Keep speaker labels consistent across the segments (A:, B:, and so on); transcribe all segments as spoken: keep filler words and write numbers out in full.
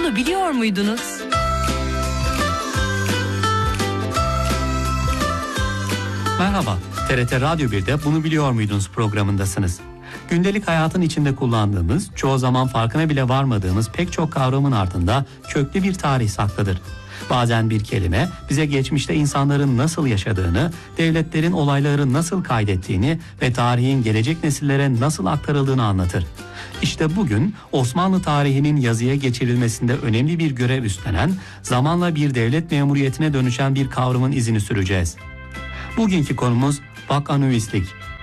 A: Bunu biliyor muydunuz?
B: Merhaba, T R T Radyo bir'de Bunu Biliyor Muydunuz programındasınız. Gündelik hayatın içinde kullandığımız, çoğu zaman farkına bile varmadığımız pek çok kavramın ardında köklü bir tarih saklıdır. Bazen bir kelime bize geçmişte insanların nasıl yaşadığını, devletlerin olayları nasıl kaydettiğini ve tarihin gelecek nesillere nasıl aktarıldığını anlatır. İşte bugün Osmanlı tarihinin yazıya geçirilmesinde önemli bir görev üstlenen, zamanla bir devlet memuriyetine dönüşen bir kavramın izini süreceğiz. Bugünkü konumuz vakanüvislik.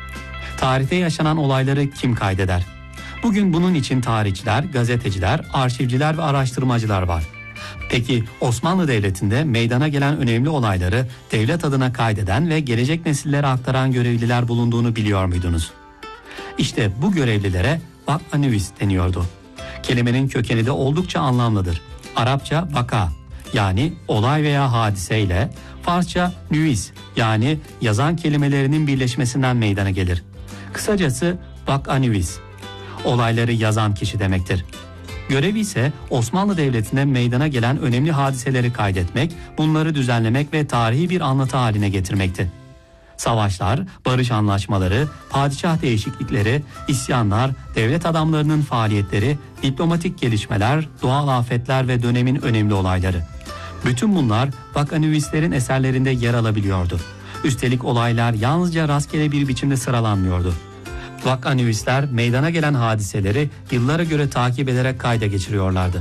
B: Tarihte yaşanan olayları kim kaydeder? Bugün bunun için tarihçiler, gazeteciler, arşivciler ve araştırmacılar var. Peki Osmanlı Devleti'nde meydana gelen önemli olayları devlet adına kaydeden ve gelecek nesillere aktaran görevliler bulunduğunu biliyor muydunuz? İşte bu görevlilere vakanüvis deniyordu. Kelimenin kökeni de oldukça anlamlıdır. Arapça vaka yani olay veya hadiseyle, Farsça nüvis yani yazan kelimelerinin birleşmesinden meydana gelir. Kısacası vakanüvis, olayları yazan kişi demektir. Görevi ise Osmanlı Devleti'nde meydana gelen önemli hadiseleri kaydetmek, bunları düzenlemek ve tarihi bir anlatı haline getirmekti. Savaşlar, barış anlaşmaları, padişah değişiklikleri, isyanlar, devlet adamlarının faaliyetleri, diplomatik gelişmeler, doğal afetler ve dönemin önemli olayları. Bütün bunlar vakanüvislerin eserlerinde yer alabiliyordu. Üstelik olaylar yalnızca rastgele bir biçimde sıralanmıyordu. Vakanüvisler meydana gelen hadiseleri yıllara göre takip ederek kayda geçiriyorlardı.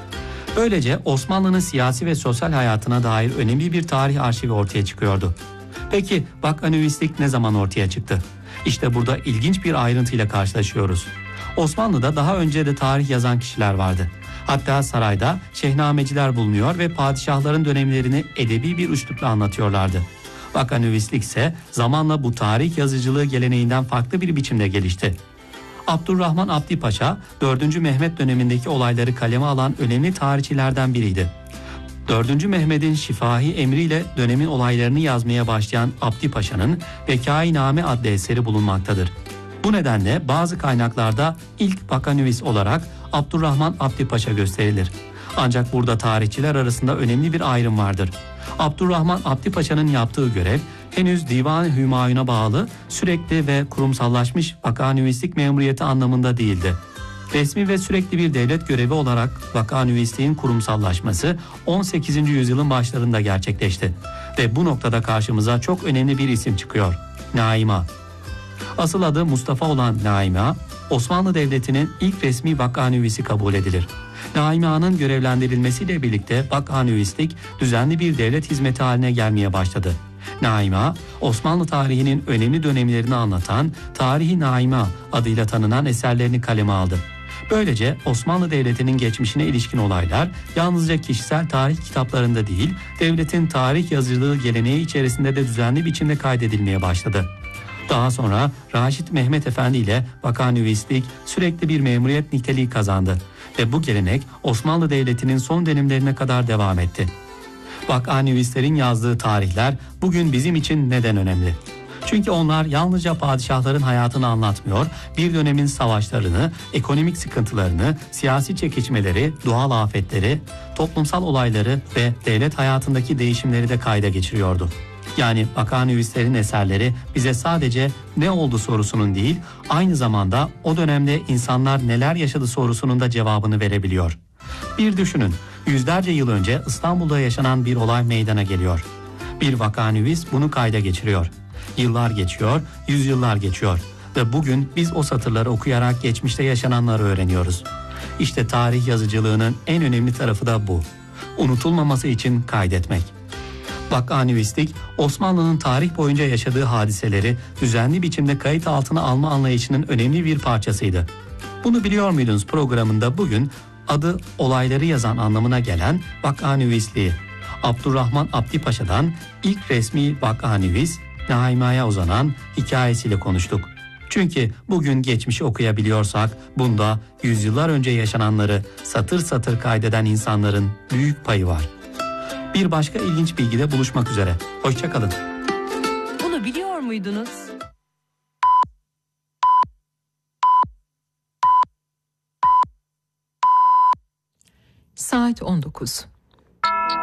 B: Böylece Osmanlı'nın siyasi ve sosyal hayatına dair önemli bir tarih arşivi ortaya çıkıyordu. Peki vakanüvislik ne zaman ortaya çıktı? İşte burada ilginç bir ayrıntıyla karşılaşıyoruz. Osmanlı'da daha önce de tarih yazan kişiler vardı. Hatta sarayda şehnameciler bulunuyor ve padişahların dönemlerini edebi bir üslupla anlatıyorlardı. Vakanüvislik ise zamanla bu tarih yazıcılığı geleneğinden farklı bir biçimde gelişti. Abdurrahman Abdi Paşa, dördüncü Mehmet dönemindeki olayları kaleme alan önemli tarihçilerden biriydi. dördüncü Mehmet'in şifahi emriyle dönemin olaylarını yazmaya başlayan Abdi Paşa'nın Vekainame adlı eseri bulunmaktadır. Bu nedenle bazı kaynaklarda ilk vakanüvis olarak Abdurrahman Abdi Paşa gösterilir. Ancak burada tarihçiler arasında önemli bir ayrım vardır. Abdurrahman Abdi Paşa'nın yaptığı görev henüz Divan-ı Hümayun'a bağlı, sürekli ve kurumsallaşmış vakanüvislik memuriyeti anlamında değildi. Resmi ve sürekli bir devlet görevi olarak vakanüvisliğin kurumsallaşması on sekizinci yüzyılın başlarında gerçekleşti. Ve bu noktada karşımıza çok önemli bir isim çıkıyor: Naima. Asıl adı Mustafa olan Naima, Osmanlı Devleti'nin ilk resmi vakanüvisi kabul edilir. Naima'nın görevlendirilmesiyle birlikte vakanüvislik düzenli bir devlet hizmeti haline gelmeye başladı. Naima, Osmanlı tarihinin önemli dönemlerini anlatan Tarihi Naima adıyla tanınan eserlerini kaleme aldı. Böylece Osmanlı Devleti'nin geçmişine ilişkin olaylar yalnızca kişisel tarih kitaplarında değil, devletin tarih yazıcılığı geleneği içerisinde de düzenli biçimde kaydedilmeye başladı. Daha sonra Raşit Mehmet Efendi ile vakanüvislik sürekli bir memuriyet niteliği kazandı ve bu gelenek Osmanlı Devleti'nin son dönemlerine kadar devam etti. Vakanüvislerin yazdığı tarihler bugün bizim için neden önemli? Çünkü onlar yalnızca padişahların hayatını anlatmıyor, bir dönemin savaşlarını, ekonomik sıkıntılarını, siyasi çekişmeleri, doğal afetleri, toplumsal olayları ve devlet hayatındaki değişimleri de kayda geçiriyordu. Yani vakanüvislerin eserleri bize sadece ne oldu sorusunun değil, aynı zamanda o dönemde insanlar neler yaşadı sorusunun da cevabını verebiliyor. Bir düşünün, yüzlerce yıl önce İstanbul'da yaşanan bir olay meydana geliyor. Bir vakanüvis bunu kayda geçiriyor. Yıllar geçiyor, yüzyıllar geçiyor ve bugün biz o satırları okuyarak geçmişte yaşananları öğreniyoruz. İşte tarih yazıcılığının en önemli tarafı da bu. Unutulmaması için kaydetmek. Vakanüvislik, Osmanlı'nın tarih boyunca yaşadığı hadiseleri düzenli biçimde kayıt altına alma anlayışının önemli bir parçasıydı. Bunu biliyor muydunuz programında bugün adı olayları yazan anlamına gelen vakanüvisliği, Abdurrahman Abdi Paşa'dan ilk resmi vakanüvis Naima'ya uzanan hikayesiyle konuştuk. Çünkü bugün geçmişi okuyabiliyorsak bunda yüzyıllar önce yaşananları satır satır kaydeden insanların büyük payı var. Bir başka ilginç bilgide buluşmak üzere. Hoşça kalın.
A: Bunu biliyor muydunuz?
C: Saat on dokuz.